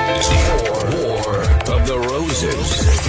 War of the Roses.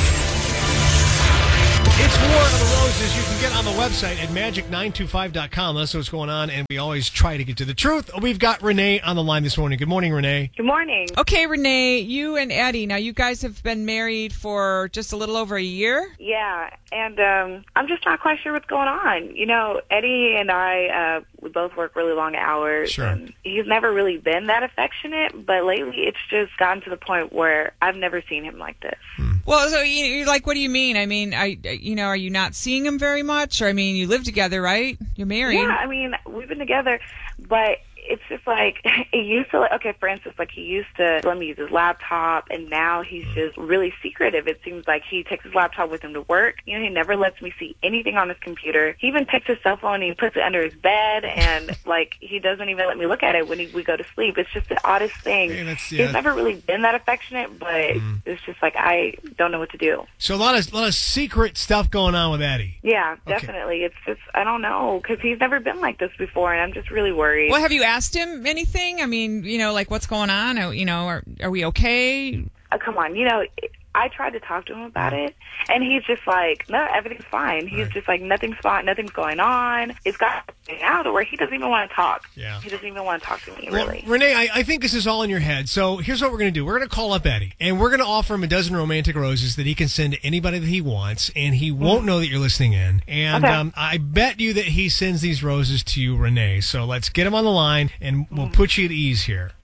It's War of the Roses. You can get on the website at magic925.com. That's what's going on, and we always try to get to the truth. We've got Renee on the line this morning. Good morning, Renee. Good morning. Okay, Renee, you and Eddie, now you guys have been married for just a little over a year? Yeah, and I'm just not quite sure what's going on. You know, Eddie and I, we both work really long hours. Sure. And he's never really been that affectionate, but lately it's just gotten to the point where I've never seen him like this. Well, so you're like, what do you mean? I mean, are you not seeing him very much? Or, I mean, you live together, right? You're married. Yeah, I mean, we've been together, but it's just like, it used to, okay, for instance, like he used to let me use his laptop, and now he's just really secretive. It seems like he takes his laptop with him to work. You know, he never lets me see anything on his computer. He even takes his cell phone and he puts it under his bed, and like he doesn't even let me look at it when we go to sleep. It's just the oddest thing. Hey, He's never really been that affectionate, but it's just like I don't know what to do. So a lot of secret stuff going on with Eddie. Yeah, definitely. It's just, I don't know, because he's never been like this before, and I'm just really worried. Well, have you asked him anything? I mean, like what's going on? Are we okay? Come on, I tried to talk to him about it, and he's just like, no, everything's fine. He's just like, nothing's going on. It's got out to where he doesn't even want to talk. Yeah. He doesn't even want to talk to me, Well, really. Renee, I think this is all in your head. So here's what we're going to do. We're going to call up Eddie, and we're going to offer him a dozen romantic roses that he can send to anybody that he wants, and he won't know that you're listening in. And Okay. I bet you that he sends these roses to you, Renee. So let's get him on the line, and we'll put you at ease here.